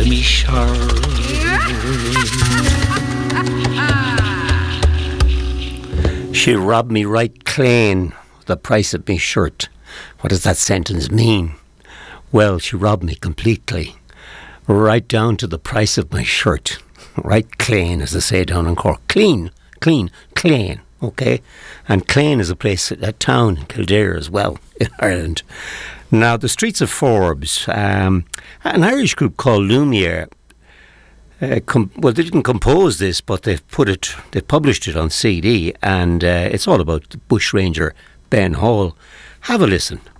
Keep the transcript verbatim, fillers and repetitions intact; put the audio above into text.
of me shirt. She robbed me right clean, the price of me shirt. What does that sentence mean? Well, she robbed me completely, right down to the price of my shirt. Right clean, as they say down in Cork. Clean, clean, clean, okay? And Clane is a place, a town in Kildare as well, in Ireland. Now, the Streets of Forbes, um, an Irish group called Lumiere, uh, com- well, they didn't compose this, but they've put it, they published it on C D, and uh, it's all about the bushranger Ben Hall. Have a listen.